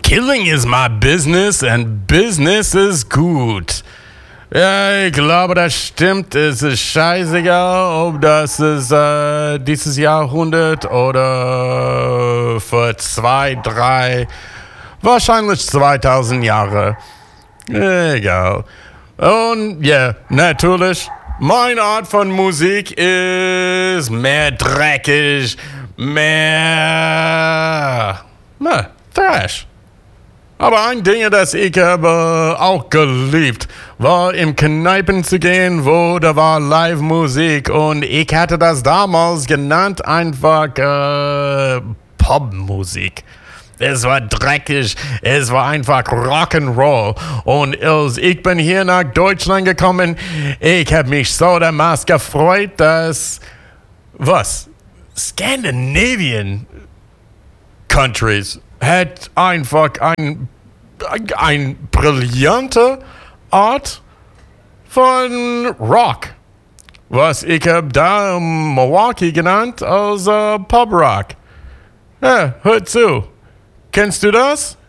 Killing is my business and business is gut. Ja, ich glaube, das stimmt. Es ist scheißegal, ob das ist dieses Jahrhundert oder vor 2, 3, wahrscheinlich 2000 Jahre. Egal. Und ja, natürlich, meine Art von Musik ist mehr dreckig, mehr Thrash. Aber ein Ding, das ich habe auch geliebt, war im Kneipen zu gehen, wo da war Live-Musik und ich hatte das damals genannt einfach Popmusik. Es war dreckig, es war einfach Rock'n'Roll und als ich bin hier nach Deutschland gekommen, ich habe mich so dermaßen gefreut, dass, Scandinavian Countries hat einfach ein brillante Art von Rock, was ich habe da in Milwaukee genannt als Pop Rock. Ja, hör zu. Kennst du das?